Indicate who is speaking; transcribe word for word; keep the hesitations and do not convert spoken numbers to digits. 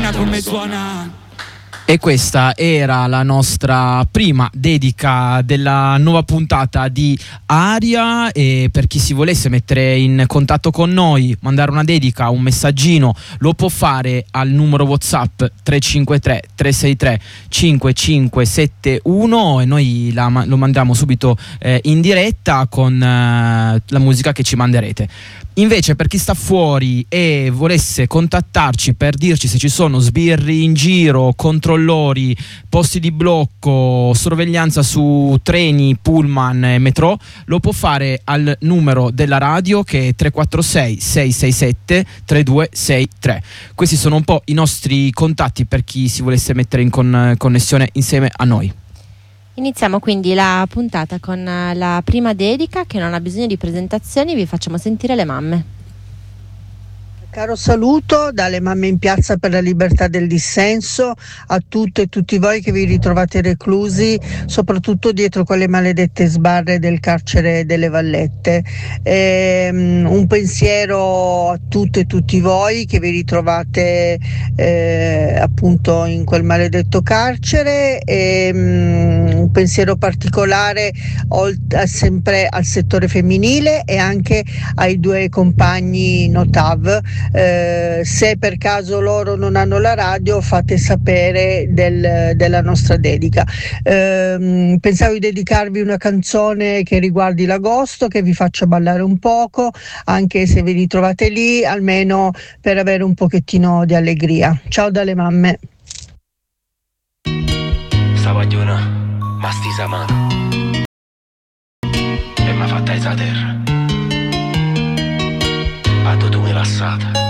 Speaker 1: suona come suona.
Speaker 2: E questa era la nostra prima dedica della nuova puntata di Aria, e per chi si volesse mettere in contatto con noi, mandare una dedica, un messaggino, lo può fare al numero WhatsApp tre cinque tre tre sei tre cinque cinque sette uno e noi la, lo mandiamo subito eh, in diretta con eh, la musica che ci manderete. Invece, per chi sta fuori e volesse contattarci per dirci se ci sono sbirri in giro, controllori, posti di blocco, sorveglianza su treni, pullman e metro, lo può fare al numero della radio, che è tre quattro sei sei sei sette tre due sei tre. Questi sono un po' i nostri contatti per chi si volesse mettere in con- connessione insieme a noi.
Speaker 3: Iniziamo quindi la puntata con la prima dedica, che non ha bisogno di presentazioni. Vi facciamo sentire le mamme.
Speaker 4: Caro saluto dalle mamme in piazza per la libertà del dissenso a tutte e tutti voi che vi ritrovate reclusi, soprattutto dietro quelle maledette sbarre del carcere delle Vallette. Ehm, un pensiero a tutte e tutti voi che vi ritrovate eh, appunto in quel maledetto carcere, e um, un pensiero particolare olt- sempre al settore femminile e anche ai due compagni Notav. Eh, se per caso loro non hanno la radio, fate sapere del, della nostra dedica. Eh, pensavo di dedicarvi una canzone che riguardi l'agosto, che vi faccia ballare un poco, anche se vi ritrovate lì, almeno per avere un pochettino di allegria. Ciao dalle mamme.
Speaker 5: Stabagliona, ma sti samano e m'ha fatta isa terra. Vado tu mi lassata.